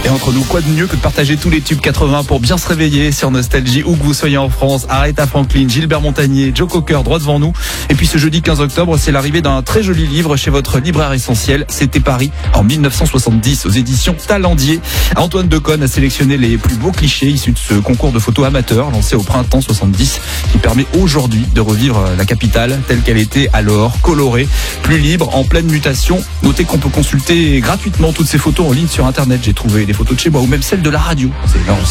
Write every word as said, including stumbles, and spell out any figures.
Et entre nous, quoi de mieux que de partager tous les tubes quatre-vingts pour bien se réveiller sur Nostalgie, où que vous soyez en France. Aretha Franklin, Gilbert Montagnier, Joe Cocker, droit devant nous. Et puis ce jeudi quinze octobre, c'est l'arrivée d'un très joli livre chez votre libraire essentiel. C'était Paris en mille neuf cent soixante-dix aux éditions Talendier. Antoine Decaune a sélectionné les plus beaux clichés issus de ce concours de photos amateurs lancé au printemps soixante-dix, qui permet aujourd'hui de revivre la capitale telle qu'elle était alors, colorée, plus libre, en pleine mutation. Notez qu'on peut consulter gratuitement toutes ces photos en ligne sur internet. J'ai trouvé des photos de chez moi ou même celles de la radio. C'est énorme.